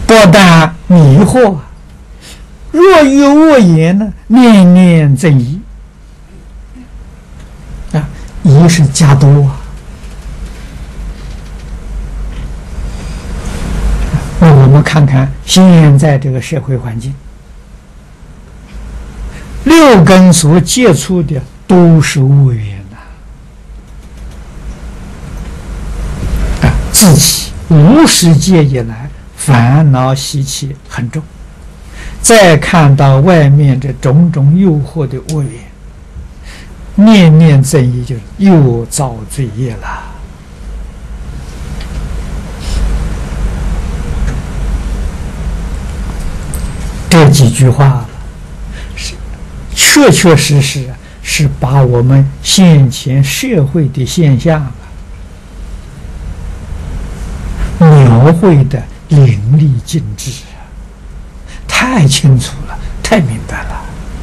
不但迷惑，若有恶言呢，念念增益啊，益是加多啊。那我们看看现在这个社会环境，六根所接触的都是恶缘呐，自己无始界以来烦恼习气很重，再看到外面这种种诱惑的恶缘，念念增益，就是又造罪业了。这几句话是确确实实是把我们现前社会的现象描绘的淋漓尽致，太清楚了，太明白了。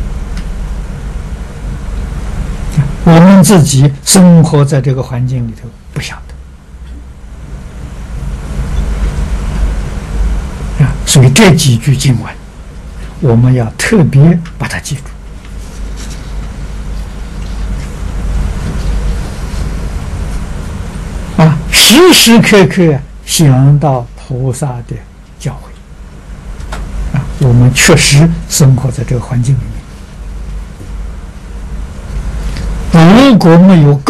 我们自己生活在这个环境里头，不晓得所以这几句经文我们要特别把它记住时时刻刻想到菩萨的教诲我们确实生活在这个环境里面，如果没有